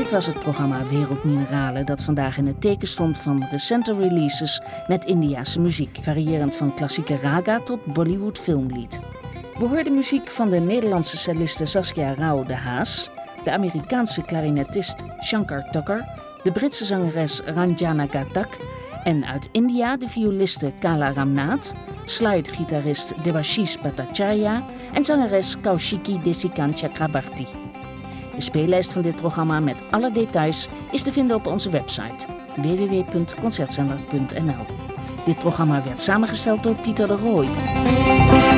Dit was het programma Wereldmineralen dat vandaag in het teken stond van recente releases met Indiase muziek, variërend van klassieke raga tot Bollywood filmlied. We hoorden muziek van de Nederlandse celliste Saskia Rao de Haas, de Amerikaanse klarinetist Shankar Tucker, de Britse zangeres Ranjana Ghatak en uit India de violiste Kala Ramnath, slide-gitarist Debashish Bhattacharya en zangeres Kaushiki Desikan Chakrabarti. De speellijst van dit programma met alle details is te vinden op onze website www.concertzender.nl. Dit programma werd samengesteld door Pieter de Rooij.